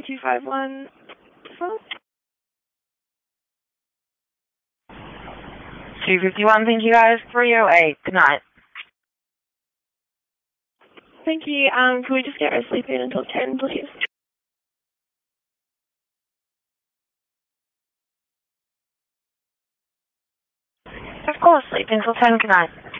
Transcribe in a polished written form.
4251 phone. 251, thank you guys. 308, good night. Thank you. Can we just get our sleep in until 10, please? Of course, sleep until 10, good night.